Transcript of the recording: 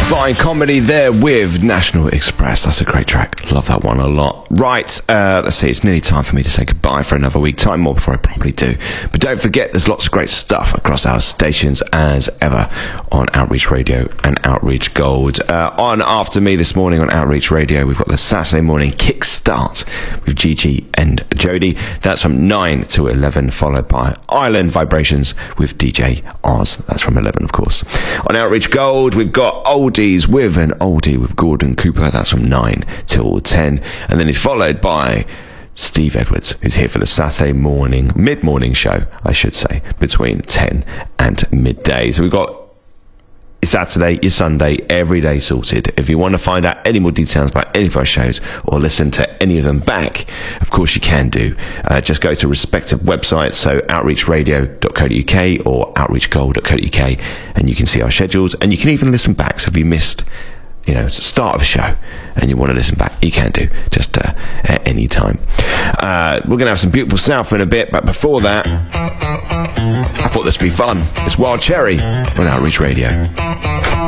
Divine Comedy there with National Express. That's a great track. Love that one a lot. Right, let's see. It's nearly time for me to say goodbye for another week. Time more before I probably do. But don't forget, there's lots of great stuff across our stations as ever on Outreach Radio and Outreach Gold. On after me this morning on Outreach Radio, we've got the Saturday morning Kickstart with Gigi and Jody. That's from 9 to 11, followed by Island Vibrations with DJ Oz. That's from 11, of course. On Outreach Gold, we've got Oldies with an Oldie with Gordon Cooper. That's from 9 till 10. And then it's followed by Steve Edwards, who's here for the Saturday morning, mid-morning show, I should say, between 10 and midday. So we've got your Saturday, your Sunday, every day sorted. If you want to find out any more details about any of our shows or listen to any of them back, of course you can do. Just go to respective websites, so outreachradio.co.uk or outreachgold.co.uk, and you can see our schedules, and you can even listen back. So if you missed, start of a show and you want to listen back, you can do, just at any time. We're going to have some beautiful South in a bit, but before that, I thought this would be fun. It's Wild Cherry on Outreach Radio.